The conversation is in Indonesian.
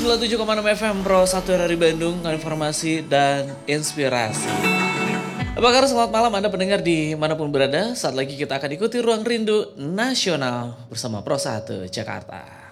97,6 FM Pro 1 dari Bandung, informasi dan inspirasi. Apa kabar, selamat malam Anda pendengar di manapun berada. Saat lagi kita akan ikuti Ruang Rindu Nasional bersama Pro 1 Jakarta.